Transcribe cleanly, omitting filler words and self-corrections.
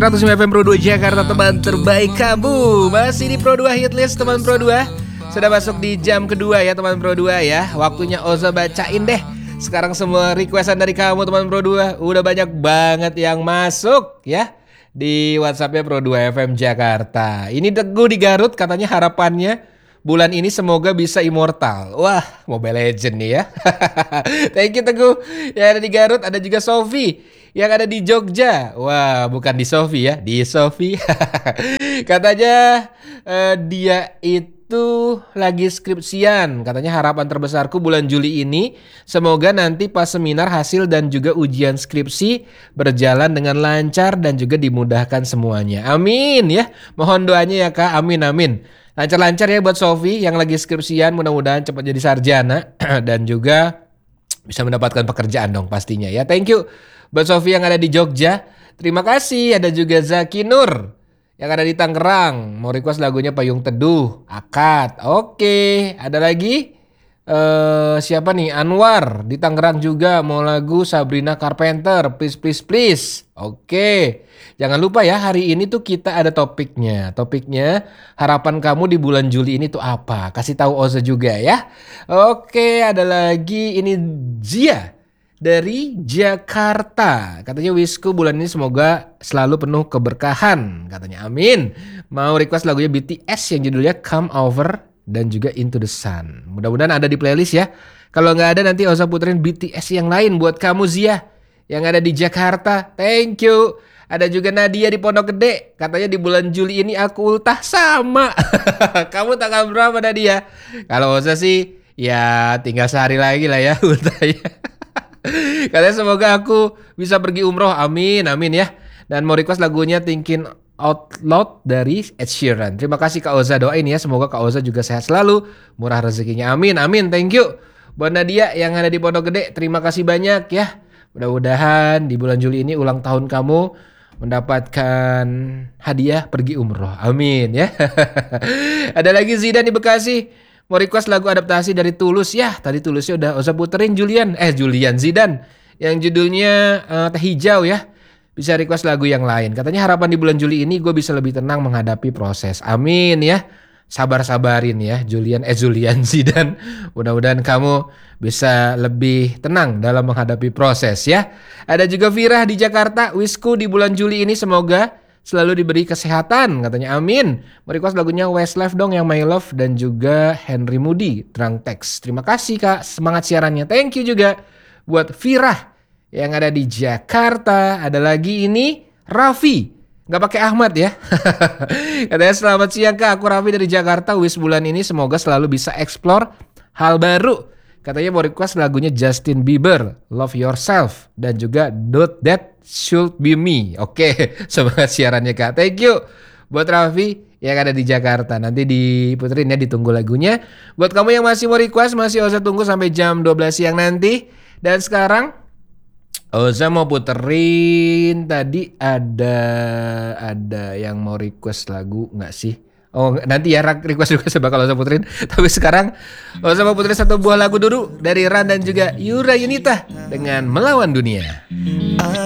105 FM Pro 2 Jakarta, teman terbaik kamu. Masih di Pro 2 Hitlist teman Pro 2. Sudah masuk di jam kedua ya teman Pro 2 ya. Waktunya Oza bacain deh sekarang semua requestan dari kamu teman Pro 2. Udah banyak banget yang masuk ya di WhatsAppnya Pro 2 FM Jakarta. Ini Teguh di Garut, katanya harapannya bulan ini semoga bisa immortal. Wah, Mobile Legend nih ya. Thank you Teguh. Yang ada di Garut, ada juga Sofi yang ada di Jogja. Wah, bukan di Sofi ya, di Sofi. Katanya dia itu lagi skripsian. Katanya harapan terbesarku bulan Juli ini semoga nanti pas seminar hasil dan juga ujian skripsi berjalan dengan lancar dan juga dimudahkan semuanya. Amin ya. Mohon doanya ya Kak. Amin amin. Lancar-lancar ya buat Sofi yang lagi skripsian, mudah-mudahan cepat jadi sarjana dan juga bisa mendapatkan pekerjaan dong pastinya ya. Thank you buat Sofi yang ada di Jogja. Terima kasih. Ada juga Zaki Nur yang ada di Tangerang. Mau request lagunya Payung Teduh, Akad. Oke, ada lagi siapa nih? Anwar di Tangerang juga mau lagu Sabrina Carpenter, Please Please Please. Oke. Jangan lupa ya, hari ini tuh kita ada topiknya. Topiknya harapan kamu di bulan Juli ini tuh apa? Kasih tahu Oza juga ya. Oke, ada lagi ini Zia dari Jakarta. Katanya wishku bulan ini semoga selalu penuh keberkahan. Katanya amin. Mau request lagunya BTS yang judulnya Come Over dan juga Into the Sun. Mudah-mudahan ada di playlist ya. Kalau nggak ada nanti Oza puterin BTS yang lain buat kamu Zia yang ada di Jakarta. Thank you. Ada juga Nadia di Pondok Gede. Katanya di bulan Juli ini aku ultah sama. Kamu tanggal berapa Nadia? Kalau Oza sih ya tinggal sehari lagi lah ya ultahnya. Katanya semoga aku bisa pergi umroh. Amin amin ya. Dan mau request lagunya Thinking Out Loud dari Ed Sheeran. Terima kasih Kak Oza, doain ya semoga Kak Oza juga sehat selalu, murah rezekinya. Amin amin. Thank you buat Nadia yang ada di Pondok Gede. Terima kasih banyak ya. Mudah-mudahan di bulan Juli ini ulang tahun kamu mendapatkan hadiah pergi umroh. Amin ya. Ada lagi Zidan di Bekasi mau request lagu adaptasi dari Tulus ya. Tadi Tulusnya udah Oza puterin Julian Zidan yang judulnya Teh Hijau ya. Bisa request lagu yang lain. Katanya harapan di bulan Juli ini gue bisa lebih tenang menghadapi proses. Amin ya. Sabar-sabarin ya Julian Zidan. Mudah-mudahan kamu bisa lebih tenang dalam menghadapi proses ya. Ada juga Firah di Jakarta. Wishku di bulan Juli ini semoga selalu diberi kesehatan. Katanya amin. Merequest lagunya Westlife dong yang My Love dan juga Henry Moody Drunk Text. Terima kasih Kak, semangat siarannya. Thank you juga buat Firah yang ada di Jakarta. Ada lagi ini Raffi. Gak pakai Ahmad ya. Katanya selamat siang Kak, aku Raffi dari Jakarta. Wish bulan ini semoga selalu bisa explore hal baru. Katanya mau request lagunya Justin Bieber, Love Yourself dan juga Don't That Should Be Me. Oke, semangat siarannya Kak. Thank you buat Raffi yang ada di Jakarta. Nanti diputerin ya, ditunggu lagunya. Buat kamu yang masih mau request, masih Oza tunggu sampai jam 12 siang nanti. Dan sekarang Oza mau puterin, tadi ada yang mau request lagu nggak sih? Oh nanti ya request juga bakal Oza puterin. Tapi sekarang Oza mau puterin satu buah lagu dulu dari Ran dan juga Yura Yunita dengan Melawan Dunia.